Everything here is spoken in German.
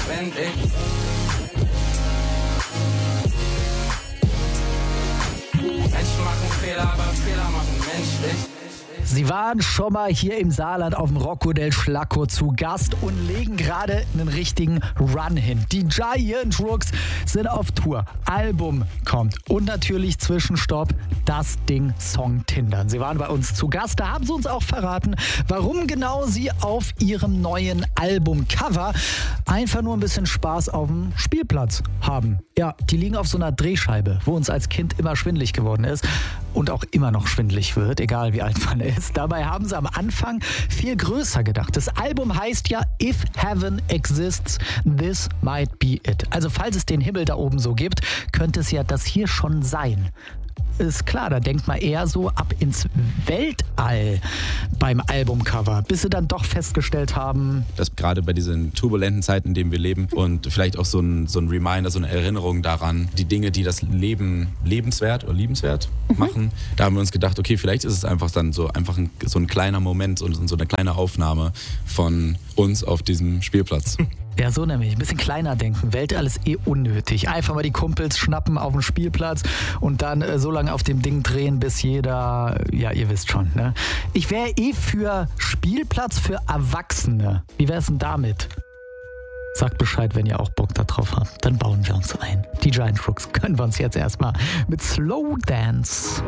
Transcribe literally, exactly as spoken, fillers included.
schwindlig. Menschen machen Fehler, aber Fehler machen menschlich. Sie waren schon mal hier im Saarland auf dem Rocco del Schlacco zu Gast und legen gerade einen richtigen Run hin. Die Giant Rooks sind auf Tour. Album kommt und natürlich Zwischenstopp das Ding Song Tindern. Sie waren bei uns zu Gast. Da haben sie uns auch verraten, warum genau sie auf ihrem neuen Albumcover einfach nur ein bisschen Spaß auf dem Spielplatz haben. Ja, die liegen auf so einer Drehscheibe, wo uns als Kind immer schwindelig geworden ist und auch immer noch schwindelig wird, egal wie alt man ist. Dabei haben sie am Anfang viel größer gedacht. Das Album heißt ja If Heaven Exists, This Might Be It. Also falls es den Himmel da oben so gibt, könnte es ja das hier schon sein. Ist klar, da denkt man eher so ab ins Weltall beim Albumcover, bis sie dann doch festgestellt haben, dass gerade bei diesen turbulenten Zeiten, in denen wir leben und vielleicht auch so ein, so ein Reminder, so eine Erinnerung daran, die Dinge, die das Leben lebenswert oder liebenswert machen, mhm. da haben wir uns gedacht, okay, vielleicht ist es einfach dann so einfach ein, so ein kleiner Moment und so eine kleine Aufnahme von uns auf diesem Spielplatz. Ja, so nämlich. Ein bisschen kleiner denken. Weltall ist eh unnötig. Einfach mal die Kumpels schnappen auf dem Spielplatz und dann äh, so lange auf dem Ding drehen, bis jeder, ja, ihr wisst schon, ne? Ich wäre eh für Spielplatz für Erwachsene. Wie wär's denn damit? Sagt Bescheid, wenn ihr auch Bock da drauf habt. Dann bauen wir uns ein. Die Giant Rooks können wir uns jetzt erstmal mit Slow Dance.